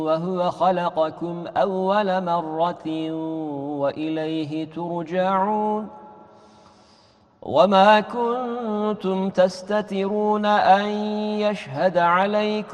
وهو خلقكم أول مرة وإليه ترجعون وما كنتم تستترون أن يشهد عليكم